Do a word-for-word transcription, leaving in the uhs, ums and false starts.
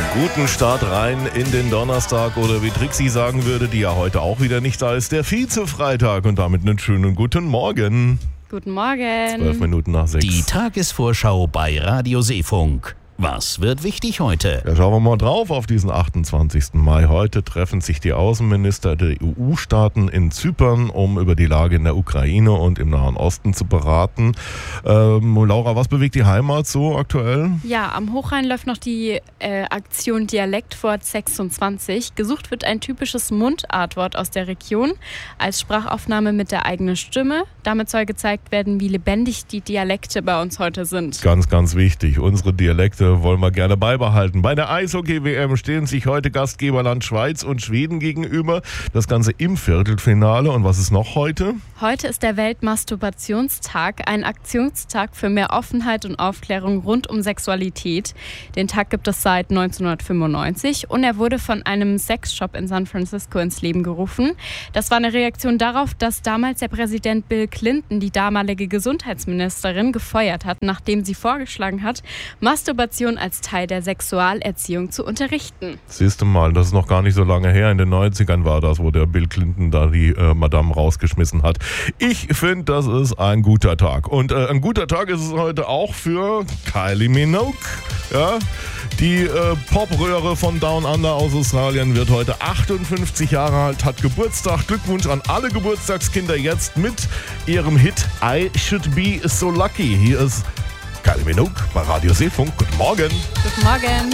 Guten Start rein in den Donnerstag oder wie Trixie sagen würde, die ja heute auch wieder nicht da ist, der Vize-Freitag und damit einen schönen guten Morgen. Guten Morgen. Zwölf Minuten nach sechs. Die Tagesvorschau bei Radio Seefunk. Was wird wichtig heute? Ja, schauen wir mal drauf auf diesen achtundzwanzigsten Mai. Heute treffen sich die Außenminister der E U-Staaten in Zypern, um über die Lage in der Ukraine und im Nahen Osten zu beraten. Ähm, Laura, was bewegt die Heimat so aktuell? Ja, am Hochrhein läuft noch die äh, Aktion Dialektwort sechsundzwanzig. Gesucht wird ein typisches Mundartwort aus der Region als Sprachaufnahme mit der eigenen Stimme. Damit soll gezeigt werden, wie lebendig die Dialekte bei uns heute sind. Ganz, ganz wichtig. Unsere Dialekte wollen wir gerne beibehalten. Bei der Eishockey-W M stehen sich heute Gastgeberland Schweiz und Schweden gegenüber. Das Ganze im Viertelfinale. Und was ist noch heute? Heute ist der Weltmasturbationstag, ein Aktionstag für mehr Offenheit und Aufklärung rund um Sexualität. Den Tag gibt es seit neunzehnhundertfünfundneunzig und er wurde von einem Sexshop in San Francisco ins Leben gerufen. Das war eine Reaktion darauf, dass damals der Präsident Bill Clinton die damalige Gesundheitsministerin gefeuert hat, nachdem sie vorgeschlagen hat, Masturbation als Teil der Sexualerziehung zu unterrichten. Siehst du mal, das ist noch gar nicht so lange her. In den neunzigern war das, wo der Bill Clinton da die äh, Madame rausgeschmissen hat. Ich finde, das ist ein guter Tag. Und äh, ein guter Tag ist es heute auch für Kylie Minogue. Ja? Die äh, Popröhre von Down Under aus Australien wird heute achtundfünfzig Jahre alt, hat Geburtstag. Glückwunsch an alle Geburtstagskinder jetzt mit ihrem Hit I Should Be So Lucky. Hier ist Kylie Minogue bei Radio Seefunk. Guten Morgen. Guten Morgen.